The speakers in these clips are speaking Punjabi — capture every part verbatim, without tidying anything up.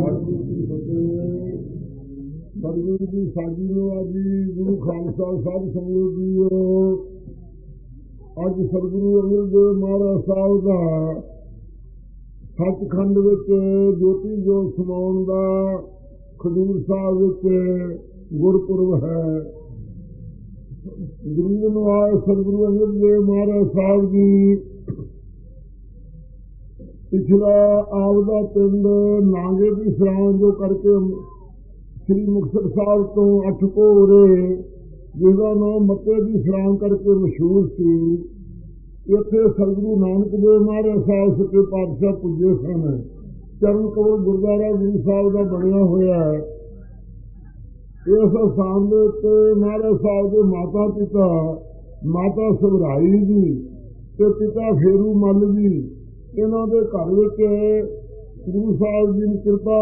ਵਾਹਿਗੁਰੂ ਜੀ ਫਤਿਹ। ਸਤਿਗੁਰੂ ਦੀ ਸਾਜੀ ਨਵਾਜੀ ਗੁਰੂ ਖਾਲਸਾ ਸਾਹਿਬ ਸੰਗਤ ਜੀਓ। ਅੱਜ ਸਤਿਗੁਰੂ ਅੰਗਦ ਦੇਵ ਮਹਾਰਾਜ ਸਾਹਿਬ ਦਾ ਸੱਚਖੰਡ ਵਿੱਚ ਜੋਤੀ ਜੋਤ ਸਮਾਉਣ ਦਾ ਖਡੂਰ ਸਾਹਿਬ ਵਿੱਚ ਗੁਰਪੁਰਬ ਹੈ। ਗੁਰੂ ਨਿਵਾਸ ਸਤਿਗੁਰੂ ਅੰਗਦ ਦੇਵ ਮਹਾਰਾਜ ਸਾਹਿਬ ਜੀ ਪਿਛਲਾ ਆਪਦਾ ਪਿੰਡ ਨਾਂਗੇ ਦੀ ਸਰਾਂ ਜੋ ਕਰਕੇ ਸ੍ਰੀ ਮੁਕਤਸਰ ਸਾਹਿਬ ਤੋਂ ਅੱਠ ਕੋਰੇ ਜਿਹਦਾ ਨਾਮ ਮੱਤੇ ਦੀ ਸਰਾਂ ਕਰਕੇ ਮਸ਼ਹੂਰ ਸੀ। ਇੱਥੇ ਸਤਿਗੁਰੂ ਨਾਨਕ ਦੇਵ ਮਹਾਰਾਜ ਸਾਹਿਬ ਸੱਚੇ ਪਾਤਸ਼ਾਹ ਪੁੱਜੇ ਸਨ। ਚਰਨ ਕਮਲ ਗੁਰਦੁਆਰਾ ਗੁਰੂ ਸਾਹਿਬ ਦਾ ਬਣਿਆ ਹੋਇਆ ਹੈ। ਇਸ ਸਥਾਨ ਦੇ ਉੱਤੇ ਮਹਾਰਾਜ ਸਾਹਿਬ ਦੇ ਮਾਤਾ ਪਿਤਾ ਮਾਤਾ ਸਭਰਾਈ ਜੀ ਤੇ ਪਿਤਾ ਫੇਰੂ ਮੱਲ ਜੀ ਇਹਨਾਂ ਦੇ ਘਰ ਵਿੱਚ ਗੁਰੂ ਸਾਹਿਬ ਜੀ ਦੀ ਕਿਰਪਾ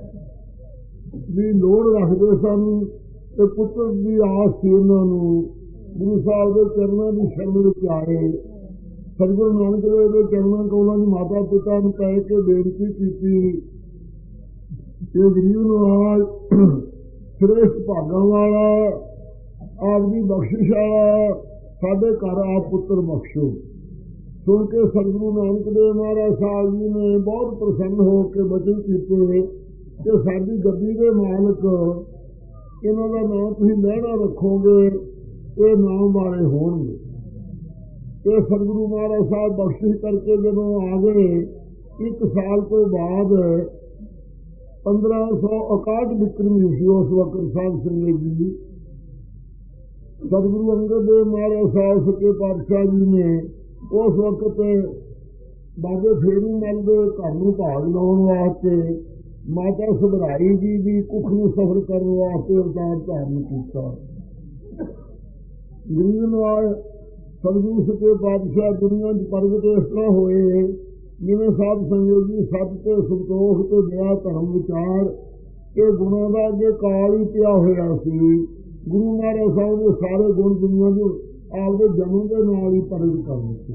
ਦੀ ਲੋੜ ਰੱਖਦੇ ਸਨ ਤੇ ਪੁੱਤਰ ਦੀ ਆਸ ਸੀ ਉਹਨਾਂ ਨੂੰ। ਗੁਰੂ ਸਾਹਿਬ ਦੇ ਚਰਨਾਂ ਦੀ ਸ਼ਰਨ ਵਿੱਚ ਆਏ। ਸਤਿਗੁਰੂ ਨਾਨਕ ਦੇਵ ਦੇ ਚਰਨਾਂ ਕੋਲਾਂ ਦੀ ਮਾਤਾ ਪਿਤਾ ਨੂੰ ਕਹਿ ਕੇ ਬੇਨਤੀ ਕੀਤੀ ਕਿ ਗਰੀਬ ਨਵਾਜ ਸ੍ਰੇਸ਼ਟ ਭਾਗਾਂ ਵਾਲਾ ਆਪਦੀ ਬਖਸ਼ਿਸ਼ ਵਾਲਾ ਸਾਡੇ ਘਰ ਆਪ ਪੁੱਤਰ ਬਖਸ਼ੋ। ਸੁਣ ਕੇ ਸਤਿਗੁਰੂ ਨਾਨਕ ਦੇਵ ਮਹਾਰਾਜ ਸਾਹਿਬ ਜੀ ਨੇ ਬਹੁਤ ਪ੍ਰਸੰਨ ਹੋ ਕੇ ਬਚਨ ਕੀਤੇ ਕਿ ਸਾਡੀ ਗੱਦੀ ਦੇ ਮਾਲਕ ਇਹਨਾਂ ਦਾ ਨਾਮ ਤੁਸੀਂ ਲਹਿਣਾ ਰੱਖੋਗੇ, ਇਹ ਨਾਮ ਵਾਲੇ ਹੋਣਗੇ। ਇਹ ਸਤਿਗੁਰੂ ਮਹਾਰਾਜ ਸਾਹਿਬ ਬਖਸ਼ਿਸ਼ ਕਰਕੇ ਜਦੋਂ ਆ ਗਏ, ਇੱਕ ਸਾਲ ਤੋਂ ਬਾਅਦ ਪੰਦਰਾਂ ਸੌ ਇਕਾਹਠ ਵਿਕਰਮੀ ਸੀ ਉਸ ਵਕਤ ਸਾਧ ਸੰਗਤ ਜੀ। ਸਤਿਗੁਰੂ ਅੰਗਦ ਦੇਵ ਮਹਾਰਾਜ ਸਾਹਿਬ ਸੱਚੇ ਪਾਤਸ਼ਾਹ ਜੀ ਨੇ ਉਸ ਵਕਤ ਬਾਬੇ ਫੇਰੂ ਮੱਲ ਦੇ ਘਰ ਨੂੰ ਭਾਗ ਲਾਉਣ ਵਾਸਤੇ ਮਾਤਾ ਸਭਰਾਈ ਜੀ ਦੀ ਕੁੱਖ ਨੂੰ ਸਫਰ ਕਰਨ ਵਾਸਤੇ ਅਵਤਾਰ ਧਾਰਨ ਕੀਤਾ। ਗਰੀਬ ਨਵਾਜ ਸਤਿਗੁਰੂ ਸੱਚੇ ਪਾਤਸ਼ਾਹ ਦੁਨੀਆ 'ਚ ਪ੍ਰਗਟ ਇਸ ਤਰ੍ਹਾਂ ਹੋਏ ਜਿਵੇਂ ਸਾਧ ਸੰਗਤ ਜੀ ਸੱਚ ਤੇ ਸੰਤੋਖ ਤੇ ਦਇਆ ਧਰਮ ਵਿਚਾਰ ਇਹ ਗੁਣਾਂ ਦਾ ਅੱਗੇ ਕਾਲ ਹੀ ਪਿਆ ਹੋਇਆ ਸੀ। ਗੁਰੂ ਮਹਾਰਾਜ ਸਾਹਿਬ ਨੇ ਸਾਰੇ ਗੁਣ ਦੁਨੀਆ 'ਚ ਆਪਦੇ ਜਨਮ ਦੇ ਨਾਲ ਹੀ ਪ੍ਰਗਟ ਕਰ ਦਿੱਤੇ।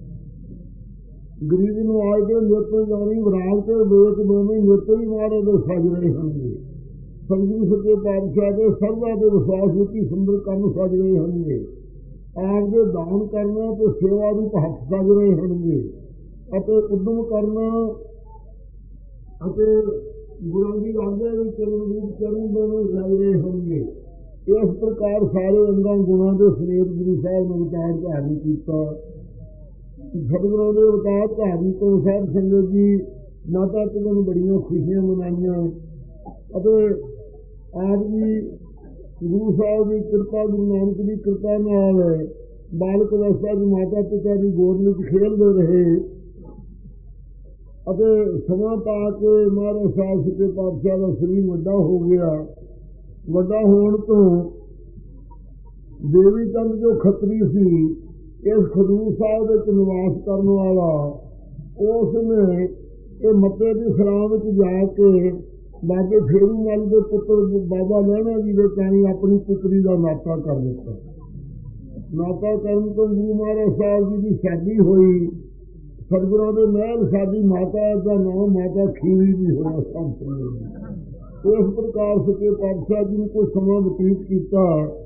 ਗਰੀਬ ਨੂੰ ਆਜ ਦੇ ਨਿਤ ਜਾਣੀ ਵਿਰਾਗ ਤੇ ਵੇਖ ਦੋਵੇਂ ਨਿਤ ਵੀ ਮਾਰੇ ਦੇ ਸਜ ਰਹੇ ਹੋਣਗੇ। ਸਤਿਗੁਰੂ ਸੱਚੇ ਪਾਤਸ਼ਾਹ ਦੇ ਸਰਦਾ ਦੇ ਵਿਸ਼ਵਾਸ ਵਿੱਚ ਹੀ ਸੁੰਦਰ ਕੰਮ ਸਜ ਰਹੇ ਹੋਣਗੇ। ਆਪ ਦੇ ਦਾਨ ਕਰਨਾ ਤੇ ਸੇਵਾ ਰੂਪ ਹੱਥ ਸਜ ਰਹੇ ਹੋਣਗੇ ਅਤੇ ਉਦਮ ਕਰਨਾ ਅਤੇ ਗੁਰਾਂ ਦੀ ਆਗਿਆ ਵਿੱਚ ਚੱਲਣ ਰੂਪ ਚਰਨ ਦੋਵੇਂ ਸਜ ਰਹੇ ਹੋਣਗੇ। ਇਸ ਪ੍ਰਕਾਰ ਸਾਰੇ ਅੰਗਾਂ ਗੁਣਾਂ ਦੇ ਸਮੇਤ ਗੁਰੂ ਸਾਹਿਬ ਨੇ ਅਵਤਾਰ ਧਾਰਨ ਕੀਤਾ। ਸਤਿਗੁਰਾਂ ਦੇ ਅਵਤਾਰ ਧਾਰਨ ਤੋਂ ਸਾਧ ਸੰਗਤ ਜੀ ਮਾਤਾ ਪਿਤਾ ਨੂੰ ਬੜੀਆਂ ਖੁਸ਼ੀਆਂ ਮਨਾਈਆਂ ਅਤੇ ਆਪ ਜੀ ਗੁਰੂ ਸਾਹਿਬ ਦੀ ਕਿਰਪਾ ਗੁਰੂ ਨਾਨਕ ਦੀ ਕਿਰਪਾ ਨਾਲ ਬਾਲਕ ਅਵਸਥਾ ਦੀ ਮਾਤਾ ਪਿਤਾ ਦੀ ਗੋਦ ਵਿੱਚ ਖੇਡਦੇ ਰਹੇ ਅਤੇ ਸਮਾਂ ਪਾ ਕੇ ਮਹਾਰਾਜ ਸਾਹਿਬ ਸੱਚੇ ਪਾਤਸ਼ਾਹ ਦਾ ਸਰੀਰ ਵੱਡਾ ਹੋ ਗਿਆ। ਵੱਡਾ ਹੋਣ ਤੋਂ ਦੇਵੀ ਚੰਦ ਜੋ ਖੱਤਰੀ ਸੀ ਇਸ ਖਡੂਰ ਸਾਹਿਬ ਵਿੱਚ ਨਿਵਾਸ ਕਰਨ ਵਾਲਾ, ਉਸ ਨੇ ਇਹ ਮੱਤੇ ਦੀ ਸਰਾਂ ਵਿੱਚ ਜਾ ਕੇ ਬਾਬੇ ਫੇਰੂ ਮੱਲ ਦੇ ਪੁੱਤਰ ਬਾਬਾ ਲਹਿਣਾ ਜੀ ਦੇ ਕਾਣੀ ਆਪਣੀ ਪੁੱਤਰੀ ਦਾ ਨਾਤਾ ਕਰ ਦਿੱਤਾ। ਨਾਤਾ ਕਰਨ ਤੋਂ ਗੁਰੂ ਮਹਾਰਾਜ ਸਾਹਿਬ ਜੀ ਦੀ ਸ਼ਾਦੀ ਹੋਈ। ਸਤਿਗੁਰਾਂ ਦੇ ਮਹਿਲ ਸਾਡੀ ਮਾਤਾ ਦਾ ਨਾਮ ਮਾਤਾ ਖੀਵੀ ਵੀ ਹੋਇਆ। ਸਭ ਇਸ ਪ੍ਰਕਾਰ ਸੱਚੇ ਪਾਤਸ਼ਾਹ ਜੀ ਨੂੰ ਕੋਈ ਸਮਾਂ ਬਤੀਤ ਕੀਤਾ।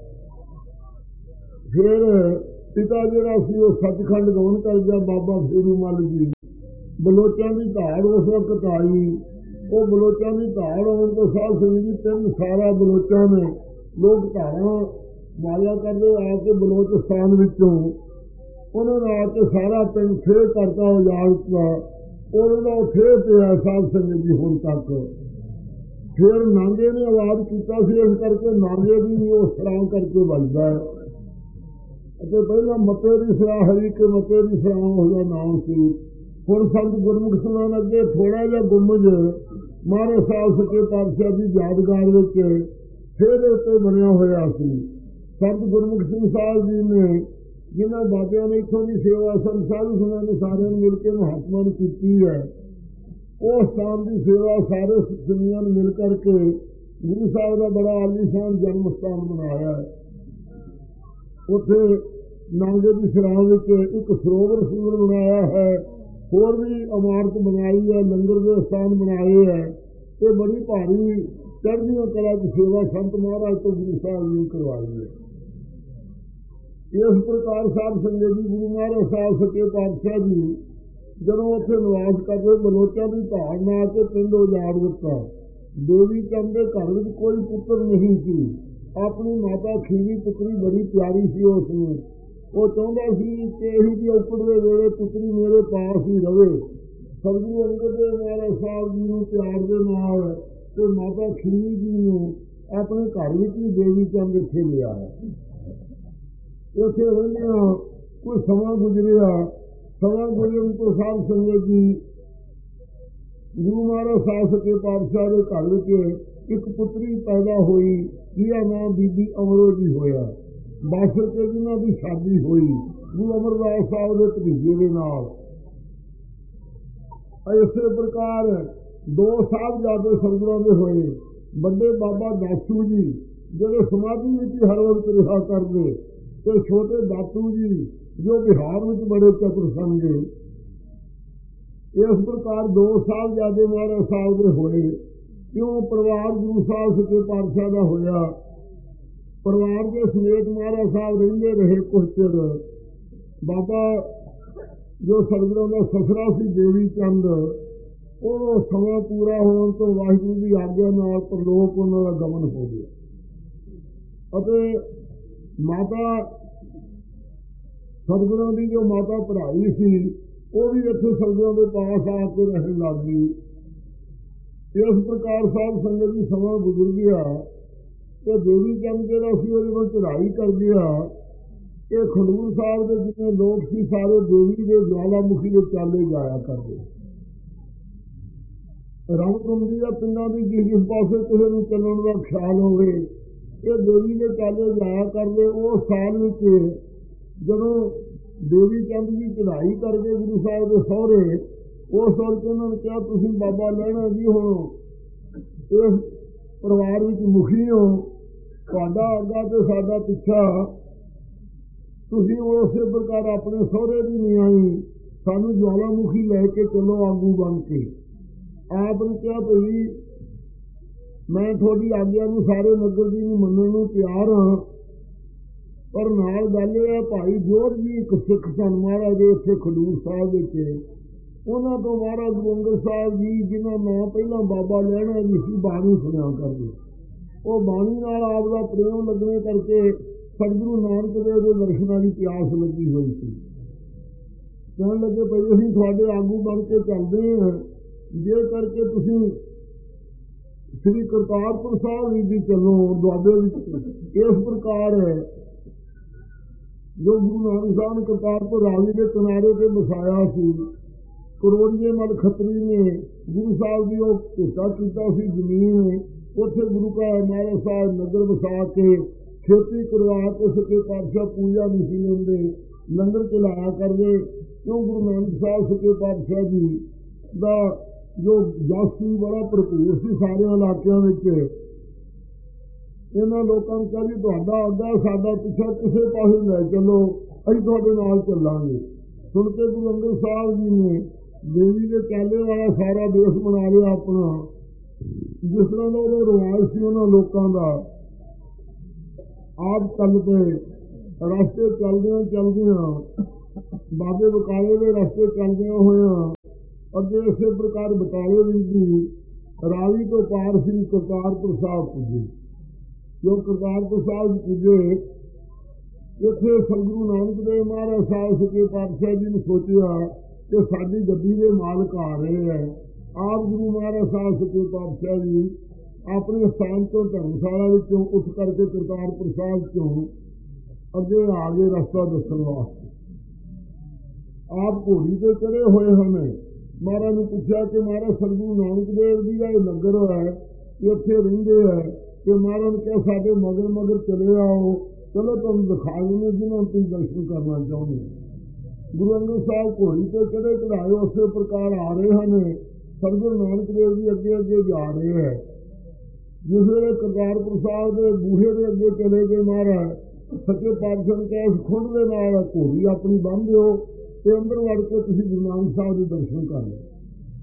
ਫਿਰ ਪਿਤਾ ਜਿਹੜਾ ਸੀ ਉਹ ਸੱਚਖੰਡ ਗਮਨ ਕਰ ਗਿਆ। ਬਾਬਾ ਫੇਰੂ ਮੱਲ ਜੀ ਬਲੋਚਾਂ ਦੀ ਧਾੜ ਉਸ ਵਕਤ ਆਈ। ਉਹ ਬਲੋਚਾਂ ਦੀ ਧਾੜ ਆਉਣ ਤੋਂ ਸਾਧ ਸੰਗਤ ਜੀ ਤਿੰਨ ਸਾਰਾ ਬਲੋਚਾਂ ਨੇ ਲੋਕ ਧਾਰਾਂ ਮਾਇਆ ਕਰਦੇ ਆ ਕੇ ਬਲੋਚਿਸਤਾਨ ਵਿੱਚੋਂ ਉਹਨਾਂ ਨੇ ਆ ਕੇ ਸਾਰਾ ਪਿੰਡ ਫੇਰ ਕਰਤਾ ਉਜਾੜ ਦਿੱਤਾ। ਉਹਨਾਂ ਦਾ ਫੇਰ ਪਿਆ ਸਾਧ ਸੰਗਤ ਜੀ ਹੁਣ ਤੱਕ। ਫਿਰ ਨਾਂਗੇ ਨੇ ਆਵਾਜ਼ ਕੀਤਾ ਸੀ, ਇਸ ਕਰਕੇ ਨਾਂਗੇ ਦੀ ਉਹ ਸਰਾਂ ਕਰਕੇ ਵੱਜਦਾ ਹੈ ਅਤੇ ਪਹਿਲਾਂ ਮੱਤੇ ਦੀ ਸਰਾਂ ਹਰੀ ਕੇ ਮੱਤੇ ਦੀ ਸਰਾਂ ਉਹਦਾ ਨਾਮ ਸੀ। ਹੁਣ ਸੰਤ ਗੁਰਮੁਖ ਸਿੰਘਾਂ ਅੱਗੇ ਥੋੜ੍ਹਾ ਜਿਹਾ ਗੁੰਮਜ ਮਹਾਰਾਜ ਸਾਹਿਬ ਸੱਚੇ ਪਾਤਸ਼ਾਹ ਦੀ ਯਾਦਗਾਰ ਵਿੱਚ ਫਿਰ ਉੱਤੇ ਬਣਿਆ ਹੋਇਆ ਸੀ। ਸੰਤ ਗੁਰਮੁਖ ਸਿੰਘ ਸਾਹਿਬ ਜੀ ਨੇ ਜਿਨ੍ਹਾਂ ਬਾਬਿਆਂ ਨੇ ਇੱਥੋਂ ਦੀ ਸੇਵਾ ਸੰਤ ਸਾਧੂ ਸਿੰਘਾਂ ਨੇ ਸਾਰਿਆਂ ਨੂੰ ਮਿਲ ਕੇ ਮਹਾਤਮਾ ਨੂੰ ਕੀਤੀ ਹੈ, ਉਹ ਸਥਾਨ ਦੀ ਸੇਵਾ ਸਾਰੇ ਦੁਨੀਆਂ ਨੂੰ ਮਿਲ ਕਰਕੇ ਗੁਰੂ ਸਾਹਿਬ ਦਾ ਬੜਾ ਆਲੀਸ਼ਾਨ ਜਨਮ ਸਥਾਨ ਬਣਾਇਆ ਹੈ। ਉੱਥੇ ਨਾਂਗੇ ਦੀ ਸਰਾਂ ਵਿੱਚ ਇੱਕ ਸਰੋਵਰ ਸਰੋਵਰ ਬਣਾਇਆ ਹੈ। ਹੋਰ ਵੀ ਇਮਾਰਤ ਬਣਾਈ ਹੈ, ਲੰਗਰ ਦੇ ਸਥਾਨ ਬਣਾਏ ਹੈ। ਤੇ ਬੜੀ ਭਾਰੀ ਚੜ੍ਹਦੀਆਂ ਕਲਾ ਦੀ ਸੇਵਾ ਸੰਤ ਮਹਾਰਾਜ ਤੋਂ ਗੁਰੂ ਸਾਹਿਬ ਜੀ ਕਰਵਾਈ ਹੈ। ਇਸ ਪ੍ਰਕਾਰ ਸਾਧ ਸੰਗਤ ਜੀ ਗੁਰੂ ਮਹਾਰਾਜ ਸਾਹਿਬ ਸੱਚੇ ਪਾਤਸ਼ਾਹ ਜੀ ਜਦੋਂ ਉੱਥੇ ਨਿਵਾਸ ਕਰਦੇ ਬਲੋਚਾਂ ਦੀ ਧਾਰ ਨਾ ਕੇ ਪਿੰਡ ਉਜਾੜ ਦਿੱਤਾ। ਦੇਵੀ ਚੰਦ ਦੇ ਘਰ ਵਿੱਚ ਕੋਈ ਪੁੱਤਰ ਨਹੀਂ ਸੀ। ਆਪਣੀ ਮਾਤਾ ਖੀਵੀ ਪੁੱਤਰੀ ਬੜੀ ਪਿਆਰੀ ਸੀ ਉਸ ਨੂੰ। ਉਹ ਚਾਹੁੰਦਾ ਸੀ ਕਿ ਇਹੀ ਜਿਹੀ ਔਕੜ ਦੇ ਵੇਲੇ ਪੁੱਤਰੀ ਮੇਰੇ ਪਾਸ ਹੀ ਰਵੇ। ਸਤਿਗੁਰੂ ਅੰਗਦ ਦੇਵ ਮਹਾਰਾਜ ਸਾਹਿਬ ਜੀ ਨੂੰ ਪਿਆਰ ਦੇ ਨਾਲ ਤੇ ਮਾਤਾ ਖੀਵੀ ਜੀ ਨੂੰ ਆਪਣੇ ਘਰ ਵਿੱਚ ਵੀ ਦੇਵੀ ਚੰਦ ਇੱਥੇ ਲਿਆ। ਉੱਥੇ ਰਹਿੰਦਿਆਂ ਕੋਈ ਸਮਾਂ ਗੁਜ਼ਰਿਆ। ਸਮਾਂ ਗੁਜ਼ਰਨ ਤੋਂ ਸਾਧ ਸੰਗਤ ਜੀ ਗੁਰੂ ਮਹਾਰਾਜ ਸਾਹਿਬ ਸੱਚੇ ਪਾਤਸ਼ਾਹ ਦੇ ਘਰ ਵਿੱਚ ਇੱਕ ਪੁੱਤਰੀ ਪੈਦਾ ਹੋਈ ਜਿਹਦਾ ਨਾਮ ਬੀਬੀ ਅਮਰੋ ਜੀ ਹੋਇਆ। ਬਸ ਕੇ ਜਿਹਨਾਂ ਦੀ ਸ਼ਾਦੀ ਹੋਈ ਗੁਰੂ ਅਮਰਦਾਸ ਸਾਹਿਬ ਦੇ ਭਤੀਜੇ ਦੇ ਨਾਲ। ਇਸੇ ਪ੍ਰਕਾਰ ਦੋ ਸਾਹਿਬਜ਼ਾਦੇ ਸਤਿਗੁਰਾਂ ਦੇ ਹੋਏ। ਵੱਡੇ ਬਾਬਾ ਦਾਸੂ ਜੀ ਜਿਹੜੇ ਸਮਾਧੀ ਵਿੱਚ ਹਰ ਵਕਤ ਰਿਹਾ ਕਰਦੇ ਤੇ ਛੋਟੇ ਦਾਤੂ ਜੀ ਜੋ ਬਿਹਾਰ ਵਿੱਚ ਬੜੇ ਚਤੁਰ ਸਨ। ਇਸ ਪ੍ਰਕਾਰ ਦੋ ਸਾਹਿਬਜ਼ਾਦੇ ਮਹਾਰਾਜ ਸਾਹਿਬ ਦੇ ਹੋਏ। ਕਿਉਂ ਪਰਿਵਾਰ ਗੁਰੂ ਸਾਹਿਬ ਸੱਚੇ ਪਾਤਸ਼ਾਹ ਦਾ ਹੋਇਆ। ਪਰਿਵਾਰ ਦੇ ਸਮੇਤ ਮਹਾਰਾਜ ਸਾਹਿਬ ਰਹਿੰਦੇ ਰਹੇ ਕੁਝ ਚਿਰ। ਬਾਬਾ ਜੋ ਸਤਿਗੁਰਾਂ ਦਾ ਸਸਰਾ ਸੀ ਦੇਵੀ ਚੰਦ, ਉਹ ਸਮਾਂ ਪੂਰਾ ਹੋਣ ਤੋਂ ਵਾਹਿਗੁਰੂ ਦੀ ਆਗਿਆ ਨਾਲ ਪਰਲੋਕ ਉਹਨਾਂ ਦਾ ਗਮਨ ਹੋ ਗਿਆ ਅਤੇ ਮਾਤਾ ਸਤਿਗੁਰਾਂ ਦੀ ਜੋ ਮਾਤਾ ਪੜ੍ਹਾਈ ਸੀ ਉਹ ਵੀ ਇੱਥੇ ਸਤਿਗੁਰਾਂ ਦੇ ਪਾਸ ਆ ਕੇ ਰਹਿਣ ਲੱਗ ਗਈ। ਇਸ ਪ੍ਰਕਾਰ ਸਾਧ ਸੰਗਤ ਦੀ ਸਮਾਂ ਗੁਜ਼ਰ ਗਿਆ ਤੇ ਦੇਵੀ ਚੰਦ ਜਿਹੜਾ ਸੀ ਉਹਦੇ ਕੋਲ ਚੜ੍ਹਾਈ ਕਰ ਗਿਆ। ਇਹ ਖਡੂਰ ਸਾਹਿਬ ਦੇ ਜਿੰਨੇ ਲੋਕ ਸੀ ਸਾਰੇ ਦੇਵੀ ਦੇ ਜਵਾਲਾਮੁਖੀ ਦੇ ਚਾਲੇ ਜਾਇਆ ਕਰਦੇ। ਰੰਗਕੁੰਡੀ ਦੇ ਪਿੰਡਾਂ ਦੀ ਜਿਸ ਜਿਸ ਪਾਸੇ ਕਿਸੇ ਨੂੰ ਚੱਲਣ ਦਾ ਖਿਆਲ ਹੋਵੇ ਇਹ ਦੇਵੀ ਦੇ ਚਾਲੇ ਜਾਇਆ ਕਰਦੇ। ਉਹ ਸਾਲ ਵਿੱਚ ਜਦੋਂ ਦੇਵੀ ਚੰਦ ਦੀ ਚੜ੍ਹਾਈ ਕਰਦੇ ਗੁਰੂ ਸਾਹਿਬ ਦੇ ਸਹੁਰੇ, ਉਸ ਵਕਤ ਉਹਨਾਂ ਨੇ ਕਿਹਾ ਤੁਸੀਂ ਬਾਬਾ ਲੈਣਾ ਜੀ ਹੁਣ ਇਸ ਪਰਿਵਾਰ ਵਿੱਚ ਮੁਖੀ ਹੋ, ਤੁਹਾਡਾ ਅੱਗਾ ਤੇ ਸਾਡਾ ਪਿੱਛਾ, ਤੁਸੀਂ ਉਸੇ ਪ੍ਰਕਾਰ ਆਪਣੇ ਸਹੁਰੇ ਦੀ ਨਹੀਂ ਆਈ ਸਾਨੂੰ ਜਵਾਲਾਮੁਖੀ ਲੈ ਕੇ ਚੱਲੋ ਆਗੂ ਬਣ ਕੇ। ਆਪ ਨੇ ਕਿਹਾ ਭਈ ਮੈਂ ਤੁਹਾਡੀ ਆਗਿਆ ਨੂੰ ਸਾਰੇ ਨਗਰ ਦੀ ਨੂੰ ਮੰਨਣ ਨੂੰ ਤਿਆਰ ਹਾਂ, ਪਰ ਨਾਲ ਗੱਲ ਇਹ ਹੈ ਭਾਈ ਜੋਧ ਜੀ ਇੱਕ ਸਿੱਖ ਸਨ ਮਹਾਰਾਜ ਦੇ ਇੱਥੇ ਖਡੂਰ ਸਾਹਿਬ ਵਿੱਚ। ਉਹਨਾਂ ਤੋਂ ਮਹਾਰਾਜ ਗੁਰੂ ਅੰਗਦ ਸਾਹਿਬ ਜੀ ਜਿਹਨਾਂ ਨਾਂ ਪਹਿਲਾਂ ਬਾਬਾ ਲੈਣਾ ਜੀ ਸੀ ਬਾਣੀ ਸੁਣਿਆ ਕਰਦੇ। ਉਹ ਬਾਣੀ ਨਾਲ ਆਪ ਦਾ ਪ੍ਰੇਮ ਲੱਗਣੇ ਕਰਕੇ ਸਤਿਗੁਰੂ ਨਾਨਕ ਦੇਵ ਦੇ ਦਰਸ਼ਨਾਂ ਦੀ ਪਿਆਸ ਲੱਗੀ ਹੋਈ ਸੀ। ਕਹਿਣ ਲੱਗੇ ਭਈ ਅਸੀਂ ਤੁਹਾਡੇ ਆਗੂ ਬਣ ਕੇ ਚੱਲਦੇ ਹਾਂ, ਜੇ ਕਰਕੇ ਤੁਸੀਂ ਸ੍ਰੀ ਕਰਤਾਰਪੁਰ ਸਾਹਿਬ ਵੀ ਜੀ ਚੱਲੋ ਦੁਆਬੇ ਵਿੱਚ। ਇਸ ਪ੍ਰਕਾਰ ਜੋ ਗੁਰੂ ਨਾਨਕ ਸਾਹਿਬ ਨੇ ਕਰਤਾਰਪੁਰ ਰਾਵੀ ਦੇ ਕਿਨਾਰੇ ਤੇ ਵਸਾਇਆ ਸੀ, ਕਰੋੜੀਏ ਮਲ ਖੱਤਰੀ ਨੇ ਗੁਰੂ ਸਾਹਿਬ ਦੀ ਉਹ ਭੇਟਾ ਕੀਤਾ ਸੀ ਜ਼ਮੀਨ। ਉੱਥੇ ਗੁਰੂ ਕਾ ਮਹਾਰਾਜ ਸਾਹਿਬ ਨਗਰ ਵਸਾ ਕੇ ਖੇਤੀ ਕਰਵਾ ਕੇ ਸੱਚੇ ਪਾਤਸ਼ਾਹ ਪੂਜਾ ਨਹੀਂ ਸੀ ਲੈਂਦੇ, ਲੰਗਰ ਚਲਾਇਆ ਕਰਦੇ। ਕਿਉਂ ਗੁਰੂ ਨਾਨਕ ਸਾਹਿਬ ਸੱਚੇ ਪਾਤਸ਼ਾਹ ਜੀ ਦਾ ਜੋ ਜਸ ਸੀ ਬੜਾ ਭਰਪੂਰ ਸੀ ਸਾਰੇ ਇਲਾਕਿਆਂ ਵਿੱਚ। ਇਹਨਾਂ ਲੋਕਾਂ ਨੂੰ ਕਹਿੰਦੀ ਤੁਹਾਡਾ ਅੱਗਾ ਸਾਡਾ ਪਿੱਛਾ ਕਿਸੇ ਪਾਸੇ ਲੈ ਚੱਲੋ, ਅਸੀਂ ਤੁਹਾਡੇ ਨਾਲ ਚੱਲਾਂਗੇ। ਸੁਣ ਕੇ ਗੁਰੂ ਅੰਗਦ ਸਾਹਿਬ ਜੀ ਨੇ ਦੇਵੀ ਦੇ ਚਾਲੇ ਵਾਲਾ ਸਾਰਾ ਦੇਸ਼ ਬਣਾ ਲਿਆ ਆਪਣਾ। ਜਿਸ ਤਰ੍ਹਾਂ ਦਾ ਉਹਦਾ ਰਿਵਾਜ ਸੀ ਉਹਨਾਂ ਲੋਕਾਂ ਦਾ। ਆਪ ਚੱਲ ਪਏ ਰਸਤੇ ਚੱਲਦਿਆਂ ਚੱਲਦਿਆਂ ਬਾਬੇ ਬਕਾਲੇ ਦੇ ਰਸਤੇ ਚੱਲਦਿਆਂ ਹੋਇਆਂ ਅੱਗੇ ਇਸੇ ਪ੍ਰਕਾਰ ਬਟਾਲੇ ਵਿੱਚ ਵੀ ਰਾਵੀ ਤੋਂ ਪਾਰ ਸ੍ਰੀ ਕਰਤਾਰਪੁਰ ਸਾਹਿਬ ਪੁੱਜੇ। ਜੋ ਕਰਤਾਰਪੁਰ ਸਾਹਿਬ ਪੁੱਜੇ ਇੱਥੇ ਸਤਿਗੁਰੂ ਨਾਨਕ ਦੇਵ ਮਹਾਰਾਜ ਸਾਹਿਬ ਸੱਚੇ ਪਾਤਸ਼ਾਹ ਜੀ ਨੇ ਸੋਚਿਆ ਕਿ ਸਾਡੀ ਗੱਡੀ ਦੇ ਮਾਲਕ ਆ ਰਹੇ ਹੈ। ਆਪ ਗੁਰੂ ਮਹਾਰਾਜ ਸਾਹਿਬ ਸੱਚੇ ਪਾਤਸ਼ਾਹ ਜੀ ਆਪਣੇ ਸਥਾਨ ਤੋਂ ਧਰਮਸ਼ਾਲਾ ਵਿੱਚੋਂ ਉੱਠ ਕਰਕੇ ਕਰਤਾਰਪੁਰ ਸਾਹਿਬ ਤੋਂ ਅੱਗੇ ਆ ਗਏ ਰਸਤਾ ਦੱਸਣ ਵਾਸਤੇ। ਆਪ ਘੋੜੀ ਤੇ ਚੜੇ ਹੋਏ ਹਨ। ਮਹਾਰਾਜ ਨੂੰ ਪੁੱਛਿਆ ਕਿ ਮਹਾਰਾਜ ਸਤਿਗੁਰੂ ਨਾਨਕ ਦੇਵ ਜੀ ਦਾ ਇਹ ਨਗਰ ਹੈ, ਇੱਥੇ ਰਹਿੰਦੇ ਹੈ। ਤੇ ਮਹਾਰਾਜ ਨੇ ਕਿਹਾ ਸਾਡੇ ਮਗਰ ਮਗਰ ਚਲੇ ਆਓ, ਚਲੋ ਤੁਹਾਨੂੰ ਦਿਖਾ ਦਿੰਦੇ ਜਿਹਨਾਂ ਨੂੰ ਤੁਸੀਂ ਦਰਸ਼ਨ ਕਰਨਾ ਚਾਹੁੰਦੇ। ਗੁਰੂ ਅੰਗਦ ਸਾਹਿਬ ਘੋੜੀ ਤੇ ਚੜੇ ਚੜਾਏ ਉਸੇ ਪ੍ਰਕਾਰ ਆ ਰਹੇ ਹਨ। ਸਤਿਗੁਰੂ ਨਾਨਕ ਦੇਵ ਜੀ ਅੱਗੇ ਅੱਗੇ ਜਾ ਰਹੇ ਹੈ। ਜਿਸ ਵੇਲੇ ਕਰਤਾਰਪੁਰ ਸਾਹਿਬ ਦੇ ਬੂਹੇ ਦੇ ਅੱਗੇ ਚਲੇ ਗਏ ਮਹਾਰਾਜ ਸੱਚੇ ਪਾਤਸ਼ਾਹ ਨੇ ਕਿਹਾ ਖੁੰਡ ਦੇ ਨਾਲ ਘੋੜੀ ਆਪਣੀ ਬੰਨ੍ਹ ਦਿਓ ਤੇ ਅੰਦਰ ਵੜ ਕੇ ਤੁਸੀਂ ਗੁਰੂ ਨਾਨਕ ਸਾਹਿਬ ਦੇ ਦਰਸ਼ਨ ਕਰ ਲਓ।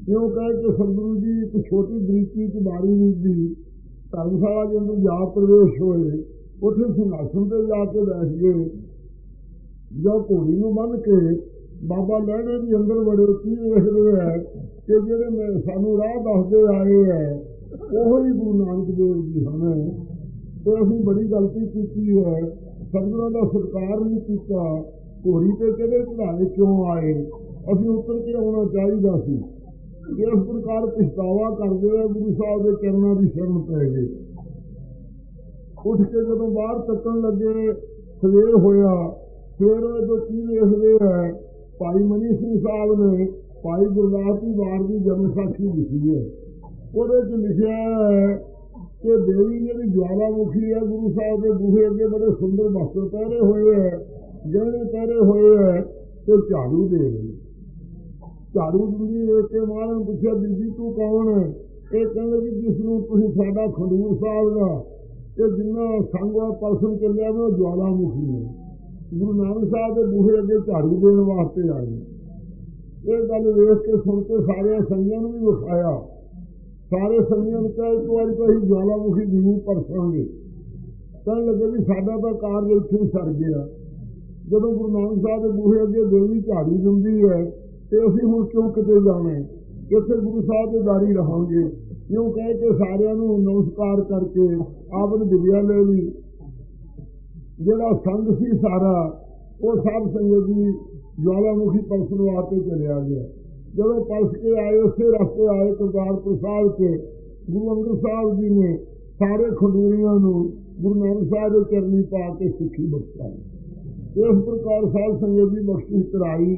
ਇਉਂ ਕਹਿ ਕੇ ਸਤਿਗੁਰੂ ਜੀ ਇੱਕ ਛੋਟੀ ਬਰੀਕੀ ਚ ਬਾਰੀ ਨਹੀਂ ਦੀ ਧਰਮਸ਼ਾਲਾ ਦੇ ਅੰਦਰ ਜਾ ਪ੍ਰਵੇਸ਼ ਹੋਏ। ਉੱਥੇ ਸਿੰਘਾਸਣ ਤੇ ਜਾ ਕੇ ਬੈਠ ਗਏ। ਜੋ ਘੋੜੀ ਨੂੰ ਬੰਨ੍ਹ ਕੇ ਬਾਬਾ ਲਹਿਣੇ ਵੀ ਅੰਦਰ ਵੜੇ। ਕੀ ਵੇਖਦੇ ਹੈ ਕਿ ਜਿਹੜੇ ਮੈਂ ਸਾਨੂੰ ਰਾਹ ਦੱਸਦੇ ਆਏ ਹੈ ਉਹੋ ਹੀ ਗੁਰੂ ਨਾਨਕ ਦੇਵ ਜੀ ਹਨ। ਤੇ ਅਸੀਂ ਬੜੀ ਗਲਤੀ ਕੀਤੀ ਹੈ, ਸਤਿਗੁਰਾਂ ਦਾ ਸਤਿਕਾਰ ਨਹੀਂ ਕੀਤਾ। ਘੋੜੀ ਤੇ ਕਿਹੜੇ ਚੜ੍ਹਾਵੇ ਕਿਉਂ ਆਏ? ਅਸੀਂ ਉੱਤਰ ਕੇ ਆਉਣਾ ਚਾਹੀਦਾ ਸੀ। ਇਸ ਪ੍ਰਕਾਰ ਪਛਤਾਵਾ ਕਰਦੇ ਹੋਏ ਗੁਰੂ ਸਾਹਿਬ ਦੇ ਚਰਨਾਂ ਦੀ ਸ਼ਰਨ ਪੈ ਗਏ। ਉੱਠ ਕੇ ਜਦੋਂ ਬਾਹਰ ਚੱਕਣ ਲੱਗੇ, ਸਵੇਰ ਹੋਇਆ। ਸਵੇਰ ਜਦੋਂ ਕੀ ਵੇਖਦੇ ਹੈ, ਭਾਈ ਮਨੀ ਸਿੰਘ ਸਾਹਿਬ ਨੇ ਭਾਈ ਗੁਰਦਾਸ ਜੀ ਵਾਰ ਦੀ ਜਨਮ ਸਾਖੀ ਲਿਖੀ ਹੈ। ਉਹਦੇ ਚ ਲਿਖਿਆ ਹੈ ਕਿ ਦੇਵੀ ਜਿਹੜੀ ਜਵਾਲਾਮੁਖੀ ਹੈ, ਗੁਰੂ ਸਾਹਿਬ ਦੇ ਬੂਹੇ ਅੱਗੇ ਬੜੇ ਸੁੰਦਰ ਵਸਤਰ ਪਹਿਰੇ ਹੋਏ ਹੈ, ਗਹਿਣੇ ਪਹਿਰੇ ਹੋਏ ਹੈ, ਤੇ ਝਾੜੂ ਦੇ ਰਹੀ। ਝਾੜੂ ਦਿੰਦੀ ਵੇਖ ਕੇ ਮਹਾਰਾਜ ਨੂੰ ਪੁੱਛਿਆ, ਬੀਬੀ ਤੂੰ ਕੌਣ ਹੈ? ਇਹ ਕਹਿੰਦੇ ਵੀ ਜਿਸ ਨੂੰ ਤੁਸੀਂ ਸਾਡਾ ਖਡੂਰ ਸਾਹਿਬ ਦਾ ਤੇ ਜਿੰਨਾ ਸੰਗ ਪਰਸਨ ਚੱਲਿਆ ਮੈਂ ਉਹ ਜਵਾਲਾਮੁਖੀ ਹੈ। ਗੁਰੂ ਨਾਨਕ ਸਾਹਿਬ ਦੇ ਬੂਹੇ ਅੱਗੇ ਝਾੜੂ ਦੇਣ ਵਾਸਤੇ ਆਏ। ਇਹ ਗੱਲ ਵੇਖ ਕੇ ਸੁਣ ਕੇ ਸਾਰਿਆਂ ਸੰਗੀਆਂ ਨੂੰ ਵੀ ਵਿਖਾਇਆ। ਸਾਰੇ ਸੰਗੀਆਂ ਨੂੰ ਕਿਹਾ ਇੱਕ ਵਾਰੀ ਤਾਂ ਅਸੀਂ ਜਵਾਲਾਮੁਖੀ ਜ਼ਰੂਰ ਪਰਸਾਂਗੇ। ਕਹਿਣ ਲੱਗੇ ਵੀ ਸਾਡਾ ਤਾਂ ਕਾਰਜ ਇੱਥੇ ਹੀ ਸਰ ਗਿਆ। ਜਦੋਂ ਗੁਰੂ ਨਾਨਕ ਸਾਹਿਬ ਦੇ ਬੂਹੇ ਅੱਗੇ ਦੇਵੀ ਝਾੜੂ ਦਿੰਦੀ ਹੈ ਤੇ ਅਸੀਂ ਹੁਣ ਕਿਉਂ ਕਿਤੇ ਜਾਣਾ? ਇੱਥੇ ਗੁਰੂ ਸਾਹਿਬ ਦੇ ਦਾਰੀ ਰਹਾਂਗੇ। ਇਉਂ ਕਹਿ ਕੇ ਸਾਰਿਆਂ ਨੂੰ ਨਮਸਕਾਰ ਕਰਕੇ ਆਪ ਨੇ ਵਿਦਿਆ ਲੈ ਲਈ। ਜਿਹੜਾ ਸੰਗ ਸੀ ਸਾਰਾ ਉਹ ਸਭ ਸੰਗਤ ਦੀ ਜਵਾਲਾਮੁਖੀ ਪਰਸਨ ਵਾਸਤੇ ਚਲਿਆ ਗਿਆ। ਜਦੋਂ ਪਰਸ ਕੇ ਆਏ ਉਸੇ ਰਸਤੇ ਆਏ ਕਰਤਾਰਪੁਰ ਸਾਹਿਬ ਕੇ ਗੁਰੂ ਅੰਗਦ ਸਾਹਿਬ ਜੀ ਨੇ ਸਾਰੇ ਖਡੂਰੀਆਂ ਨੂੰ ਗੁਰੂ ਨਾਨਕ ਸਾਹਿਬ ਦੇ ਚਰਨੀ ਪਾ ਕੇ ਸਿੱਖੀ ਬਖਸ਼ਾਈ। ਇਸ ਪ੍ਰਕਾਰ ਸਾਧ ਸੰਗਤ ਦੀ ਬਖਸ਼ਿਸ਼ ਕਰਾਈ।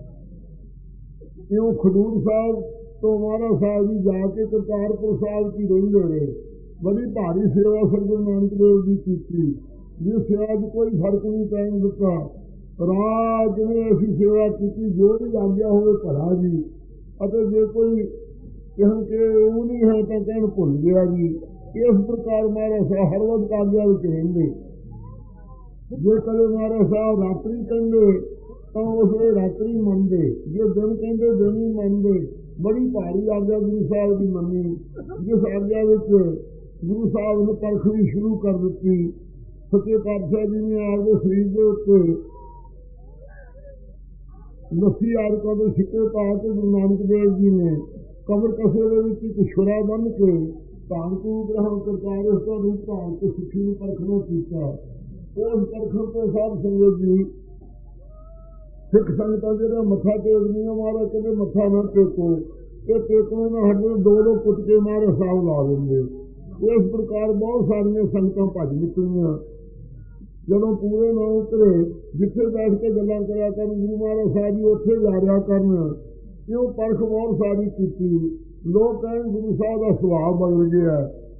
ਇਉਂ ਖਡੂਰ ਸਾਹਿਬ ਤੋਂ ਮਹਾਰਾਜ ਸਾਹਿਬ ਜੀ ਜਾ ਕੇ ਕਰਤਾਰਪੁਰ ਸਾਹਿਬ ਕੀ ਰਹਿੰਦੇ ਰਹੇ। ਬੜੀ ਭਾਰੀ ਸੇਵਾ ਸ੍ਰੀ ਗੁਰੂ ਨਾਨਕ ਦੇਵ ਦੀ ਕੀਤੀ, ਜਿਸ ਸੇਵਾ 'ਚ ਕੋਈ ਫਰਕ ਨਹੀਂ ਪੈਣ ਦਿੱਤਾ। ਰਾਜ ਜਿਵੇਂ ਅਸੀਂ ਸੇਵਾ ਕੀਤੀ, ਜੋ ਵੀ ਆਗਿਆ ਹੋਵੇ ਭਲਾ ਜੀ, ਅਤੇ ਜੇ ਕੋਈ ਕਹਿਣ ਕਿ ਉਹ ਨਹੀਂ ਹੈ ਤਾਂ ਕਹਿਣ ਭੁੱਲ ਗਿਆ ਜੀ। ਇਸ ਪ੍ਰਕਾਰ ਮਹਾਰਾਜ ਸਾਹਿਬ ਹਰ ਵਕਤ ਆਗਿਆ ਵਿੱਚ ਰਹਿੰਦੇ। ਜੇ ਕਦੇ ਮਹਾਰਾਜ ਸਾਹਿਬ ਰਾਤਰੀ ਕਹਿੰਦੇ ਤਾਂ ਉਸ ਵੇਲੇ ਰਾਤਰੀ ਮੰਨਦੇ, ਜੇ ਦਿਨ ਕਹਿੰਦੇ ਦਿਨ ਹੀ ਮੰਨਦੇ। ਬੜੀ ਭਾਰੀ ਆਗਿਆ ਗੁਰੂ ਸਾਹਿਬ ਦੀ ਮੰਨੀ, ਜਿਸ ਆਗਿਆ ਵਿੱਚ ਗੁਰੂ ਸਾਹਿਬ ਨੇ ਪਰਖ ਵੀ ਸ਼ੁਰੂ ਕਰ ਦਿੱਤੀ। ਸੱਚੇ ਪਾਤਸ਼ਾਹ ਜੀ ਨੇ ਆਪਦੇ ਸਰੀਰ ਦੇ ਉੱਤੇ ਲੱਸੀ ਆਦਿਕਾਂ ਦੇ ਸਿੱਕੇ ਪਾ ਕੇ ਗੁਰੂ ਨਾਨਕ ਦੇਵ ਜੀ ਨੇ ਕਬਰ ਕਸੇ ਦੇ ਵਿੱਚ ਇੱਕ ਛੁਰਾ ਬੰਨ੍ਹ ਕੇ ਧਾਨ ਕੂ ਗ੍ਰਹਿਣ ਕਰਤਾਰ ਇਸ ਦਾ ਰੂਪ ਧਾਰਨ ਕੇ ਸਿੱਖੀ ਨੂੰ ਪਰਖਣਾ ਕੀਤਾ। ਉਸ ਪਰਖਣ ਤੋਂ ਸਾਧ ਸੰਗਤ ਜੀ ਸਿੱਖ ਸੰਗਤਾਂ ਜਿਹੜਾ ਮੱਥਾ ਟੇਕਦੀਆਂ, ਮਹਾਰਾਜ ਕਹਿੰਦੇ ਮੱਥਾ ਨਾ ਟੇਕੋ, ਇਹ ਟੇਕਣੇ ਨਾ ਹਟੇ, ਦੋ ਦੋ ਕੁੱਟ ਕੇ ਮਹਾਰਾਜ ਸਾਹਿਬ ਲਾ ਦਿੰਦੇ। ਇਸ ਪ੍ਰਕਾਰ ਬਹੁਤ ਸਾਰੀਆਂ ਸੰਗਤਾਂ ਭੱਜ ਨਿਕਲੀਆਂ। ਜਦੋਂ ਪੂਰੇ ਨਾ ਉਤਰੇ, ਜਿੱਥੇ ਬੈਠ ਕੇ ਗੱਲਾਂ ਕਰਿਆ ਕਰਨ ਗੁਰੂ ਮਹਾਰਾਜ ਸਾਹਿਬ ਜੀ ਉੱਥੇ ਜਾ ਰਿਹਾ ਕਰਨ। ਕਿਉਂ ਪਰਖ ਬਹੁਤ ਸਾਰੀ ਕੀਤੀ। ਲੋਕ ਕਹਿਣ ਗੁਰੂ ਸਾਹਿਬ ਦਾ ਸੁਭਾਅ ਬਦਲ ਗਿਆ।